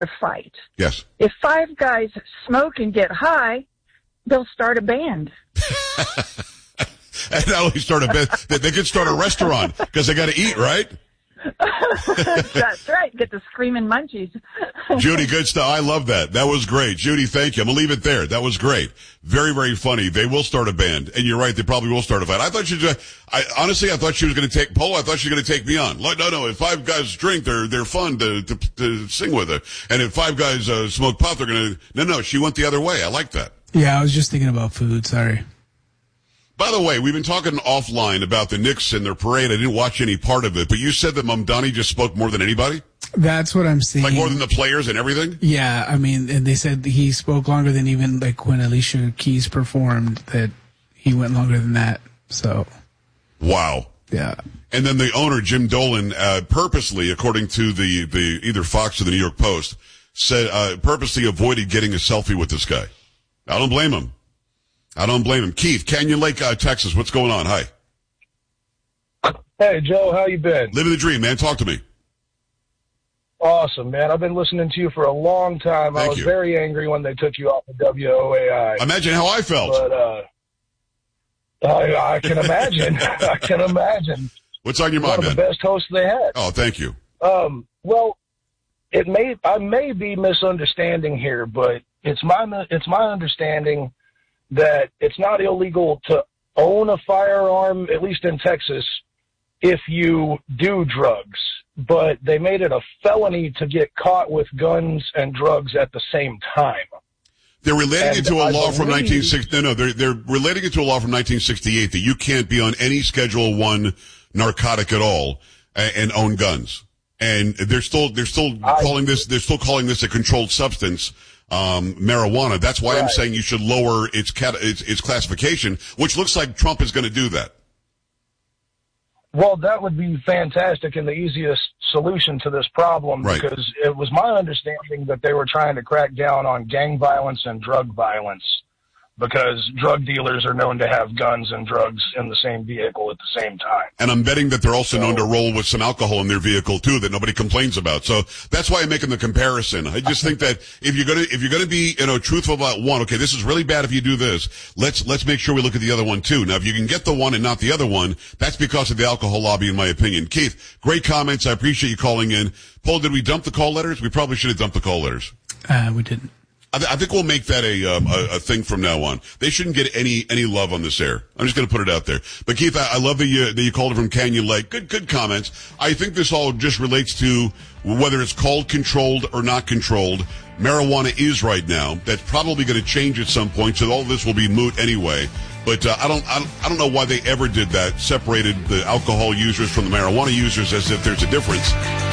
a fight. Yes. If 5 guys smoke and get high, they'll start a band. And not only start a band, they could start a restaurant because they got to eat, right? That's right. Get the screaming munchies. Judy, good stuff. I love that. That was great. Judy, thank you. I'm going to leave it there. That was great. Very, very funny. They will start a band. And you're right. They probably will start a fight. I thought honestly, I thought she was going to take Polo. I thought she was going to take me on. Like, no. If 5 guys drink, they're fun to sing with her. And if 5 guys smoke pot, they're going to, no. She went the other way. I like that. Yeah, I was just thinking about food. Sorry. By the way, we've been talking offline about the Knicks and their parade. I didn't watch any part of it, but you said that Mamdani just spoke more than anybody? That's what I'm saying. Like more than the players and everything? Yeah, I mean, and they said he spoke longer than even like when Alicia Keys performed, that he went longer than that. So. Wow. Yeah. And then the owner, Jim Dolan, purposely, according to the either Fox or the New York Post, said purposely avoided getting a selfie with this guy. I don't blame him. Keith, Canyon Lake, Texas, what's going on? Hi. Hey, Joe, how you been? Living the dream, man. Talk to me. Awesome, man. I've been listening to you for a long time. Thank I was you. very angry when they took you off of WOAI. Imagine how I felt. But I can imagine. I can imagine. What's on your mind, One of man? the best hosts they had. Oh, thank you. Well, I may be misunderstanding here, but it's my understanding that it's not illegal to own a firearm, at least in Texas, if you do drugs. But they made it a felony to get caught with guns and drugs at the same time. They're relating it to a law from 1960. No, they're relating it to a law from 1968 that you can't be on any Schedule I narcotic at all and own guns. And they're still calling this a controlled substance. Marijuana. That's why I'm saying you should lower its classification, which looks like Trump is going to do that. Well, that would be fantastic and the easiest solution to this problem, right, because it was my understanding that they were trying to crack down on gang violence and drug violence, because drug dealers are known to have guns and drugs in the same vehicle at the same time. And I'm betting that they're also known to roll with some alcohol in their vehicle too that nobody complains about. So that's why I'm making the comparison. I just think that if you're gonna be, truthful about one, okay, this is really bad if you do this. Let's make sure we look at the other one too. Now, if you can get the one and not the other one, that's because of the alcohol lobby, in my opinion. Keith, great comments. I appreciate you calling in. Paul, did we dump the call letters? We probably should have dumped the call letters. We didn't. I think we'll make that a thing from now on. They shouldn't get any love on this air. I'm just going to put it out there. But Keith, I love that you called it from Canyon Lake. Good comments. I think this all just relates to whether it's called controlled or not controlled. Marijuana is right now. That's probably going to change at some point. So all this will be moot anyway. But I don't know why they ever did that. Separated the alcohol users from the marijuana users as if there's a difference.